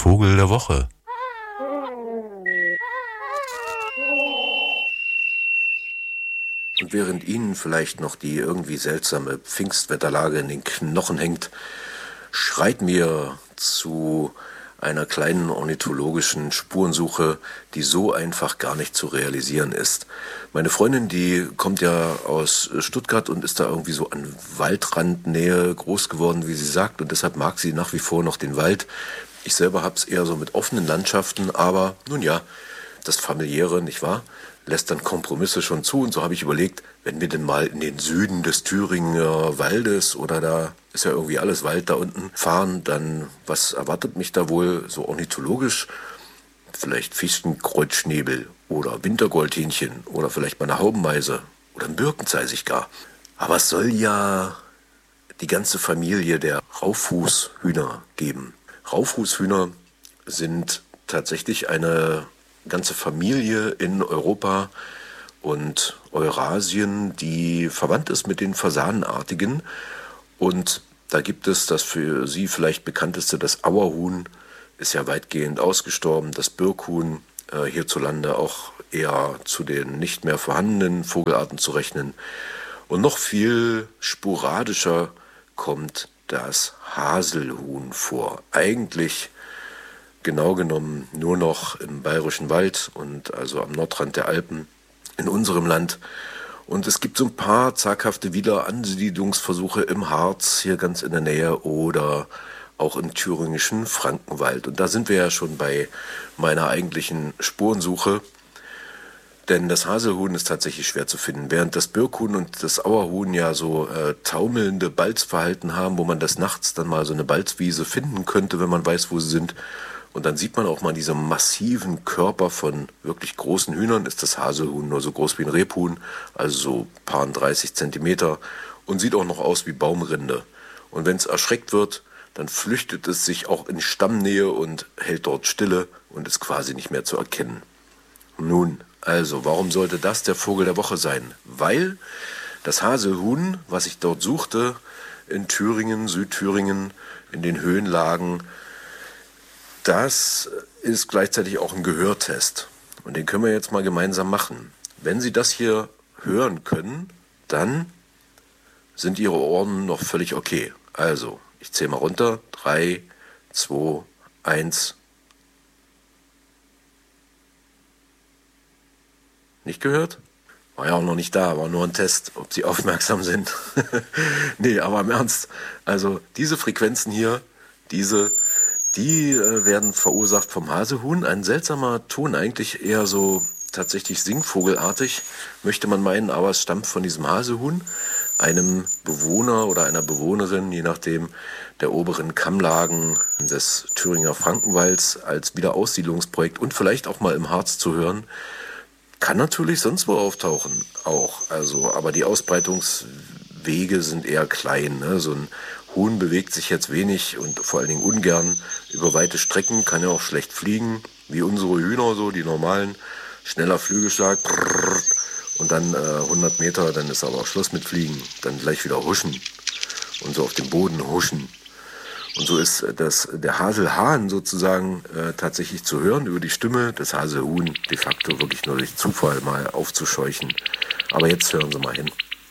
Vogel der Woche. Und während Ihnen vielleicht noch die irgendwie seltsame Pfingstwetterlage in den Knochen hängt, schreit mir zu einer kleinen ornithologischen Spurensuche, die so einfach gar nicht zu realisieren ist. Meine Freundin, die kommt ja aus Stuttgart und ist da irgendwie so an Waldrandnähe groß geworden, wie sie sagt, und deshalb mag sie nach wie vor noch den Wald. Ich selber hab's eher so mit offenen Landschaften, aber nun ja, das Familiäre, nicht wahr, lässt dann Kompromisse schon zu. Und so habe ich überlegt, wenn wir denn mal in den Süden des Thüringer Waldes, oder da ist ja irgendwie alles Wald da unten, fahren, dann was erwartet mich da wohl so ornithologisch? Vielleicht Fichten-Kreuzschnäbel oder Wintergoldhähnchen oder vielleicht mal eine Haubenmeise oder ein Birkenzeisig gar. Aber es soll ja die ganze Familie der Raufußhühner geben. Raufußhühner sind tatsächlich eine ganze Familie in Europa und Eurasien, die verwandt ist mit den Fasanenartigen. Und da gibt es das für Sie vielleicht bekannteste, das Auerhuhn, ist ja weitgehend ausgestorben, das Birkhuhn, hierzulande auch eher zu den nicht mehr vorhandenen Vogelarten zu rechnen. Und noch viel sporadischer kommt das Haselhuhn vor. Eigentlich genau genommen nur noch im Bayerischen Wald und also am Nordrand der Alpen in unserem Land. Und es gibt so ein paar zaghafte Wiederansiedlungsversuche im Harz, hier ganz in der Nähe, oder auch im thüringischen Frankenwald. Und da sind wir ja schon bei meiner eigentlichen Spurensuche. Denn das Haselhuhn ist tatsächlich schwer zu finden. Während das Birkhuhn und das Auerhuhn ja so taumelnde Balzverhalten haben, wo man des Nachts dann mal so eine Balzwiese finden könnte, wenn man weiß, wo sie sind. Und dann sieht man auch mal diese massiven Körper von wirklich großen Hühnern. Ist das Haselhuhn nur so groß wie ein Rebhuhn, also so paar 30 Zentimeter, und sieht auch noch aus wie Baumrinde. Und wenn es erschreckt wird, dann flüchtet es sich auch in Stammnähe und hält dort Stille und ist quasi nicht mehr zu erkennen. Nun, also, warum sollte das der Vogel der Woche sein? Weil das Haselhuhn, was ich dort suchte, in Thüringen, Südthüringen, in den Höhenlagen, das ist gleichzeitig auch ein Gehörtest. Und den können wir jetzt mal gemeinsam machen. Wenn Sie das hier hören können, dann sind Ihre Ohren noch völlig okay. Also, ich zähle mal runter. 3, 2, 1. Nicht gehört? War ja auch noch nicht da, war nur ein Test, ob Sie aufmerksam sind. Nee, aber im Ernst. Also diese Frequenzen hier, die werden verursacht vom Haselhuhn. Ein seltsamer Ton, eigentlich eher so tatsächlich singvogelartig, möchte man meinen, aber es stammt von diesem Haselhuhn, einem Bewohner oder einer Bewohnerin, je nachdem, der oberen Kammlagen des Thüringer Frankenwalds als Wiederaussiedlungsprojekt und vielleicht auch mal im Harz zu hören. Kann natürlich sonst wo auftauchen, auch. Also, aber die Ausbreitungswege sind eher klein. Ne? So ein Huhn bewegt sich jetzt wenig und vor allen Dingen ungern über weite Strecken, kann ja auch schlecht fliegen, wie unsere Hühner, so die normalen. Schneller Flügelschlag, und dann 100 Meter, dann ist aber auch Schluss mit Fliegen. Dann gleich wieder huschen und so auf dem Boden huschen. Und so ist der Haselhahn sozusagen tatsächlich zu hören über die Stimme, das Haselhuhn de facto wirklich nur durch Zufall mal aufzuscheuchen. Aber jetzt hören Sie mal hin.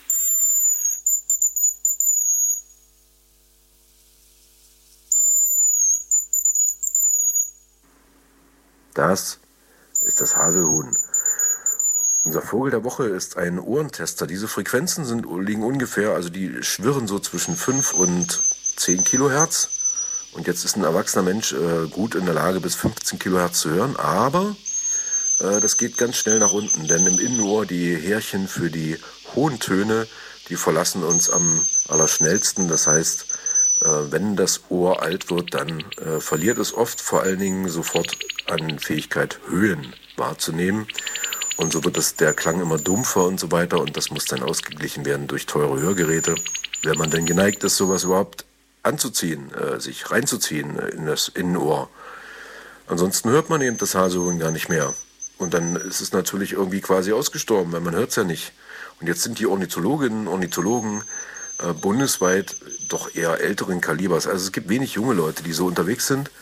Das ist das Haselhuhn. Unser Vogel der Woche ist ein Ohrentester. Diese Frequenzen liegen ungefähr, also die schwirren so zwischen 5 und 10 Kilohertz. Und jetzt ist ein erwachsener Mensch gut in der Lage, bis 15 Kilohertz zu hören. Aber das geht ganz schnell nach unten, denn im Innenohr die Härchen für die hohen Töne, die verlassen uns am allerschnellsten. Das heißt, wenn das Ohr alt wird, dann verliert es oft vor allen Dingen sofort an Fähigkeit, Höhen wahrzunehmen. Und so wird der Klang immer dumpfer und so weiter. Und das muss dann ausgeglichen werden durch teure Hörgeräte. Wenn man denn geneigt ist, sowas überhaupt anzuziehen, sich reinzuziehen in das Innenohr. Ansonsten hört man eben das Haselhuhn gar nicht mehr. Und dann ist es natürlich irgendwie quasi ausgestorben, weil man hört es ja nicht. Und jetzt sind die Ornithologinnen und Ornithologen bundesweit doch eher älteren Kalibers. Also es gibt wenig junge Leute, die so unterwegs sind.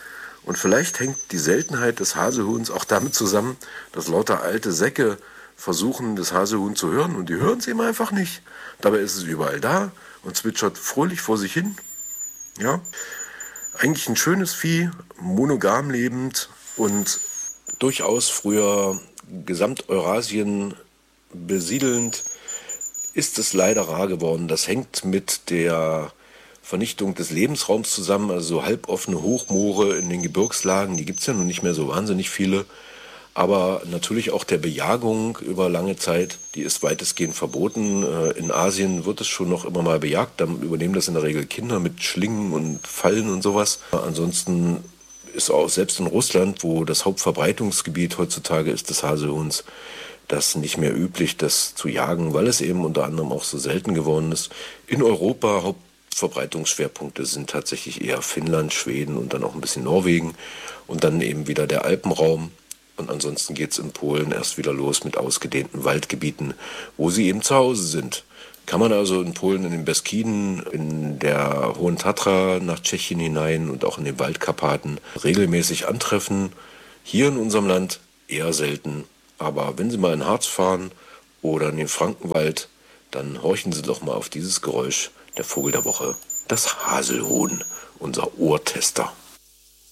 Und vielleicht hängt die Seltenheit des Haselhuhns auch damit zusammen, dass lauter alte Säcke versuchen, das Haselhuhn zu hören und die hören es eben einfach nicht. Dabei ist es überall da und zwitschert fröhlich vor sich hin. Ja, eigentlich ein schönes Vieh, monogam lebend und durchaus früher Gesamteurasien besiedelnd, ist es leider rar geworden. Das hängt mit der Vernichtung des Lebensraums zusammen, also so halboffene Hochmoore in den Gebirgslagen, die gibt es ja nun nicht mehr so wahnsinnig viele. Aber natürlich auch der Bejagung über lange Zeit, die ist weitestgehend verboten. In Asien wird es schon noch immer mal bejagt, dann übernehmen das in der Regel Kinder mit Schlingen und Fallen und sowas. Ansonsten ist auch selbst in Russland, wo das Hauptverbreitungsgebiet heutzutage ist des Haselhuhns, das nicht mehr üblich, das zu jagen, weil es eben unter anderem auch so selten geworden ist. In Europa Hauptverbreitungsschwerpunkte sind tatsächlich eher Finnland, Schweden und dann auch ein bisschen Norwegen und dann eben wieder der Alpenraum. Und ansonsten geht es in Polen erst wieder los mit ausgedehnten Waldgebieten, wo sie eben zu Hause sind. Kann man also in Polen in den Beskiden, in der Hohen Tatra nach Tschechien hinein und auch in den Waldkarpaten regelmäßig antreffen. Hier in unserem Land eher selten. Aber wenn Sie mal in Harz fahren oder in den Frankenwald, dann horchen Sie doch mal auf dieses Geräusch, der Vogel der Woche, das Haselhuhn, unser Ohrtester.